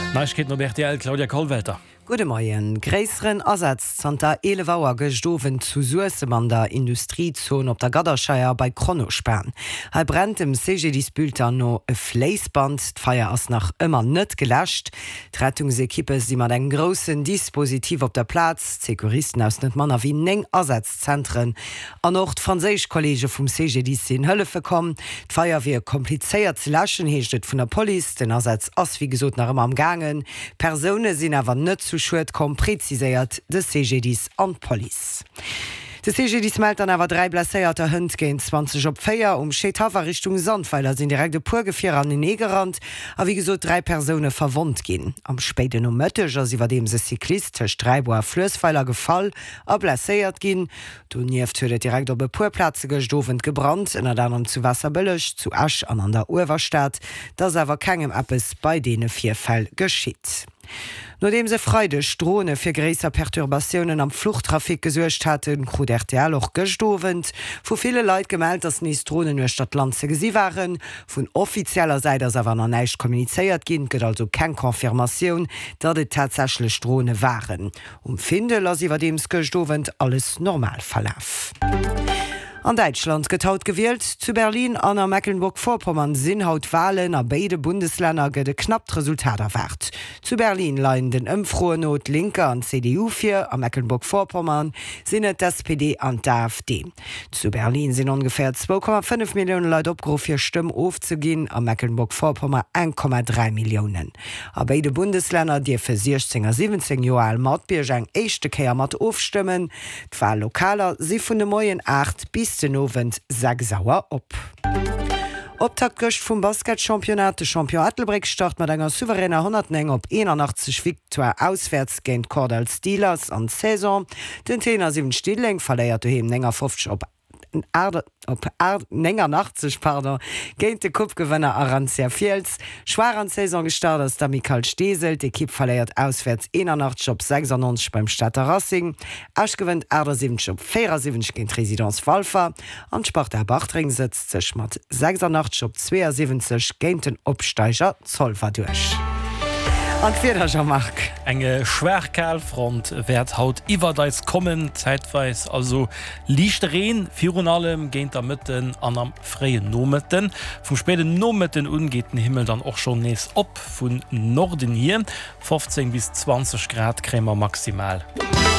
Neuigkeiten über RTL, Claudia Kohlwälter. Gute Morgen. Gräseren Ersatz Santa Elevauer gestoven zu Suessemann der Industriezone op der Gadderscheier bei Kronosperren. Er brennt im CG-Dispulter no e Fleisband, d'Feier ass nach immer net gelöscht. Die Rettungsequipe si mat eng grossen Dispositiv op der Platz, Sekuristen aus net Manner wie 9 Ersatzzentren. An noch d'Franzéisch Kollege vum CGD sinn Hëllefe kom. D'Feier wie kompliceéiert ze laschen heeschtet vun der Police, den Ersatz ass wie gesot nach immer am Gangen. Personen sinn awer net zu Schwert kom präziséiert de CGDs an Police. De CGDs meldt an awer 3 blaséierter Hënd géint 20 op Féier Schädhafer Richtung Sandpfeiler sinn direkte Purgefier an den Negerrand, a wie gesot 3 Personen verwont ginn. Am späten um Mëtteg ass iwwer dem se Cyklist Streiboer Flösspfeiler gefall a blaséiert ginn. Du nieft huet direkt op e Purplatze gestowen gebrannt, ënner dann zu Wasser bëllecht, zu Asch an der Uwerstadt, dats awer kegem Appes bei dee 4 Fäll geschitt. Nachdem se Freude Strone fir gräser Perturbationen am Fluchttrafik gesuercht hatten, kru RTL auch gestowend, wo viele Leute gemeldet, dass nie Drohnen nur Stadt Lanze gesi waren. Von offizieller Seite as awer noch nicht kommuniziert gin, gët also kein Konfirmation, dat de tatsächlich Drohne waren. Finde las iwwer dems gestowend alles normal verlauf. An Deutschland getaut gewählt, zu Berlin an Mecklenburg-Vorpommern sinn haut Wahlen a beide Bundesländer gët knapp Resultat erwart. Zu Berlin leien den ëmfroe Not Linke an CDU fir, a Mecklenburg-Vorpommern sinnet SPD an der AfD. Zu Berlin sind ungefähr 2,5 Millionen Leute opgerufen, fir Stimmen aufzugehen, a Mecklenburg-Vorpommern 1,3 Millionen. A beide Bundesländer, die für 16 a 17 Joer Mautbierg eng echte Keer mat aufstimmen, d'Wahl lokaler sie vun de Moien 8 bis den Novent sag sauer op. Optakt gocht vum Basketchampionat de Champion Ettelbreck start mat enger souveräner 100 op 81 Viktoire auswärts géint Cordell Steelers an Saison. Den Trainer 7 Stilling verléiert hem enger 50 op 80 géint de Kuppgewënner Arancia Fields. Schwar an Saison gestartet der Michael Stesel, d'Equipe verléiert auswärts 81 op 96 beim Stadter Racing. Asch gewënnt 70 op 74 géint Residenz Walfer. An Sport der Bachtring setzt sech mat 86 op 72 géint den Opsteiger Zollver duch. Enge Schwerkerlfront werd haut iwwerdeits kommen zeitweis also Lichtereen Fi allem géint der Mitten an am freien Nometen vum späten Nometen ungeht den Himmel dann auch schon nees op vun Norden hier 15 bis 20 Grad Krämer maximal.